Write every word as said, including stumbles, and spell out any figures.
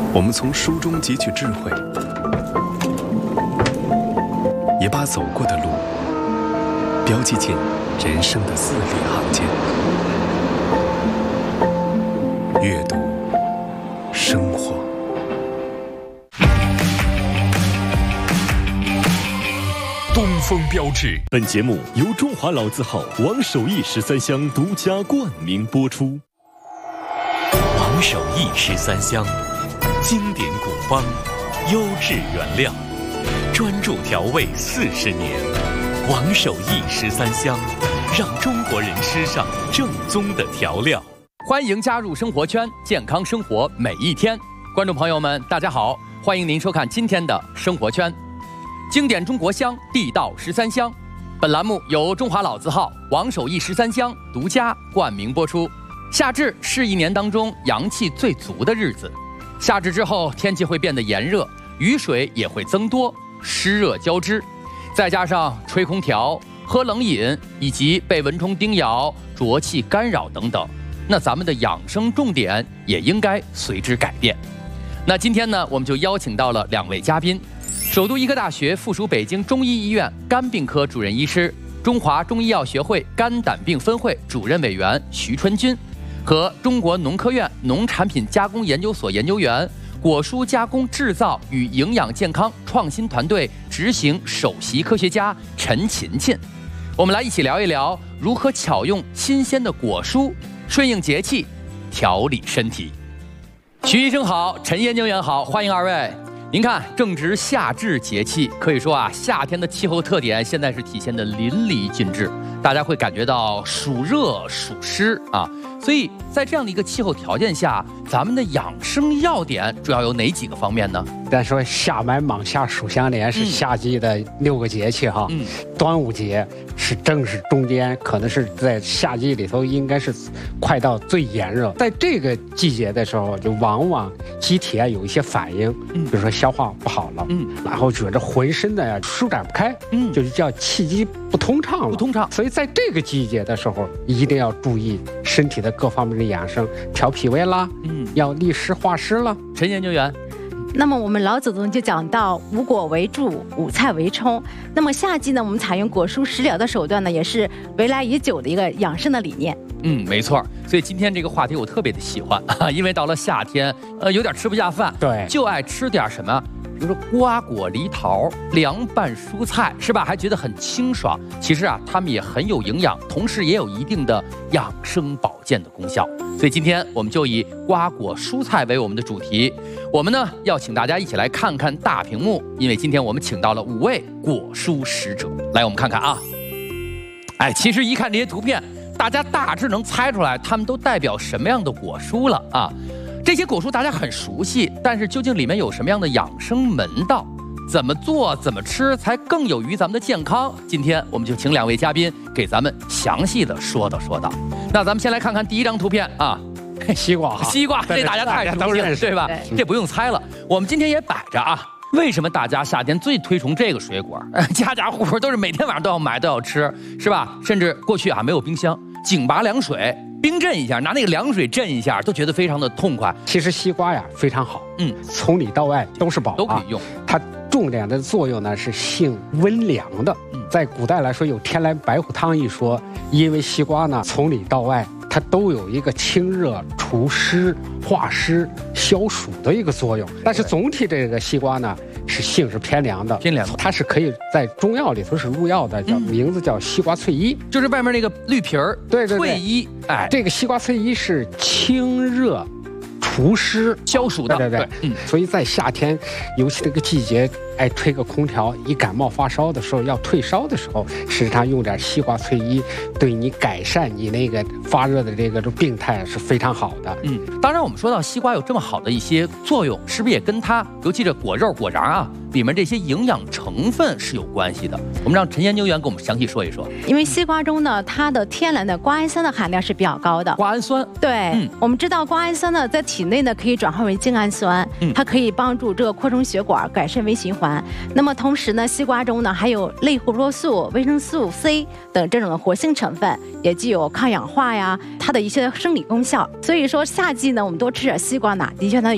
我们从书中汲取智慧，也把走过的路标记进人生的字里行间。阅读，生活。 东风标致。 本节目由中华老字号王守义十三香独家冠名播出。 王守义十三香，经典古方，优质原料，专注调味四十年。王守义十三香，让中国人吃上正宗的调料。 欢迎加入生活圈，健康生活每一天。观众朋友们，大家好，欢迎您收看今天的生活圈。经典中国香，地道十三香。本栏目由中华老字号王守义十三香独家冠名播出。夏至是一年当中阳气最足的日子，夏至之后天气会变得炎热，雨水也会增多，湿热交织，再加上吹空调、喝冷饮以及被蚊虫叮咬、浊气干扰等等，那咱们的养生重点也应该随之改变。那今天呢，我们就邀请到了两位嘉宾。首都医科大学附属北京中医医院肝病科主任医师、中华中医药学会肝胆病分会主任委员徐春军，和中国农科院农产品加工研究所研究员、果蔬加工制造与营养健康创新团队执行首席科学家陈勤勤，我们来一起聊一聊如何巧用新鲜的果蔬，顺应节气，调理身体。徐医生好，陈研究员好，欢迎二位。您看，正值夏至节气，可以说啊，夏天的气候特点现在是体现的淋漓尽致，大家会感觉到暑热暑湿啊。所以在这样的一个气候条件下，咱们的养生要点主要有哪几个方面呢？ 咱说夏满芒夏暑相连是夏季的六个节气哈，嗯、端午节是正是中间，可能是在夏季里头应该是快到最炎热，在这个季节的时候，就往往机体啊有一些反应，嗯、比如说消化不好了，嗯，然后觉着浑身的呀舒展不开，嗯，就是叫气机不通畅了， 不通畅。 所以在这个季节的时候，一定要注意身体的各方面的养生，调脾胃啦，嗯，要利湿化湿了。 陈研究员。 那么我们老祖宗就讲到五果为助，五菜为充。那么夏季呢，我们采用果蔬食疗的手段呢，也是为来已久的一个养生的理念。 嗯，没错。所以今天这个话题我特别的喜欢啊，因为到了夏天，呃，有点吃不下饭， 对， 就爱吃点什么，比如说瓜果梨桃、凉拌蔬菜，是吧？还觉得很清爽。其实啊，它们也很有营养，同时也有一定的养生保健的功效。所以今天我们就以瓜果蔬菜为我们的主题，我们呢要请大家一起来看看大屏幕，因为今天我们请到了五位果蔬使者，来我们看看啊。哎，其实一看这些图片，大家大致能猜出来他们都代表什么样的果蔬了啊。这些果蔬大家很熟悉，但是究竟里面有什么样的养生门道？怎么做怎么吃才更有于咱们的健康？今天我们就请两位嘉宾给咱们详细的说道说道。那咱们先来看看第一张图片啊， 西瓜， 西瓜，这大家太熟悉了，对吧？这不用猜了，我们今天也摆着啊。为什么大家夏天最推崇这个水果？家家户户都是每天晚上都要买都要吃，是吧？甚至过去啊没有冰箱，井拔凉水。冰镇一下，拿那个凉水镇一下，都觉得非常的痛快。 其实西瓜呀非常好，嗯，从里到外都是宝、啊， 都可以用。 它重点的作用呢是性温凉的。嗯、在古代来说有天来白虎汤一说，因为西瓜呢从里到外它都有一个清热除湿、化湿、消暑的一个作用。但是总体这个西瓜呢是性是偏凉的， 偏凉的， 它是可以在中药里头是入药的，叫、嗯、名字叫西瓜翠衣， 就是外面那个绿皮儿， 对对对， 翠衣，哎， 这个西瓜翠衣是清热除湿消暑的， 对对对，嗯，所以在夏天，尤其这个季节，哎，吹个空调，一感冒发烧的时候，要退烧的时候，实际上用点西瓜翠衣，对你改善你那个发热的这个病态是非常好的。 嗯，当然我们说到西瓜有这么好的一些作用，是不是也跟它，尤其这果肉果瓤啊，里面这些营养成分是有关系的？我们让陈研究员给我们详细说一说。 因为西瓜中呢，它的天然的瓜氨酸的含量是比较高的。 瓜氨酸， 对，嗯、我们知道瓜氨酸呢，在体内呢可以转化为精氨酸，嗯、它可以帮助这个扩充血管，改善微循环。那么同时呢，西瓜中呢还有类胡萝卜素、维生素 C 等这种的活性成分，也具有抗氧化呀，它的一些生理功效。所以说夏季呢，我们多吃点西瓜呢，的确它